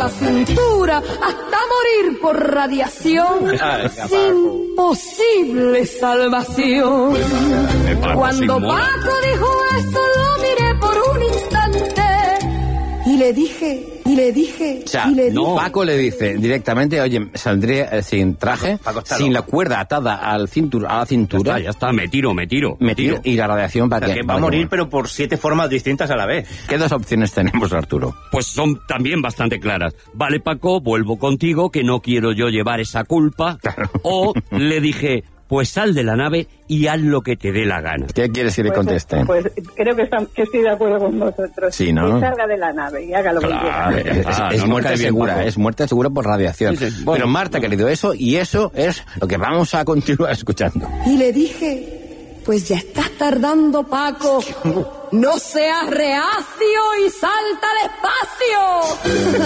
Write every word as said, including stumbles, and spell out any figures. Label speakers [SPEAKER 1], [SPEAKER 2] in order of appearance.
[SPEAKER 1] la cintura hasta morir por radiación sin posible salvación. Cuando Paco dijo eso lo miré por un instante y le dije... Y le dije...
[SPEAKER 2] O sea,
[SPEAKER 1] y le
[SPEAKER 2] no.
[SPEAKER 1] dije,
[SPEAKER 2] Paco le dice directamente, oye, saldré eh, sin traje, sin la cuerda atada al cintur, a la cintura.
[SPEAKER 3] Ya está, ya está, me tiro, me tiro.
[SPEAKER 2] Me tiro. Y la radiación para
[SPEAKER 4] O sea,
[SPEAKER 2] que...
[SPEAKER 4] que va a
[SPEAKER 2] para
[SPEAKER 4] morir,
[SPEAKER 2] que-
[SPEAKER 4] pero por siete formas distintas a la vez.
[SPEAKER 2] ¿Qué dos opciones tenemos, Arturo?
[SPEAKER 3] Pues son también bastante claras. Vale, Paco, vuelvo contigo, que no quiero yo llevar esa culpa.
[SPEAKER 2] Claro.
[SPEAKER 3] O le dije, pues sal de la nave y haz lo que te dé la gana.
[SPEAKER 2] ¿Qué quieres que le
[SPEAKER 5] Pues,
[SPEAKER 2] conteste?
[SPEAKER 5] Pues creo que, está- que estoy de acuerdo con vosotros.
[SPEAKER 2] Sí, ¿no?
[SPEAKER 5] Que salga de la nave y haga lo que
[SPEAKER 3] Claro.
[SPEAKER 5] quiera.
[SPEAKER 2] Es,
[SPEAKER 3] Ah,
[SPEAKER 2] es
[SPEAKER 3] no nos
[SPEAKER 2] muerte
[SPEAKER 3] cae bien,
[SPEAKER 2] segura,
[SPEAKER 3] Paco.
[SPEAKER 2] es muerte segura por radiación.
[SPEAKER 3] Sí, sí, bueno.
[SPEAKER 2] Pero Marta, querido, eso y eso es lo que vamos a continuar escuchando.
[SPEAKER 1] y le dije, pues ya estás tardando, Paco. No seas reacio y salta despacio.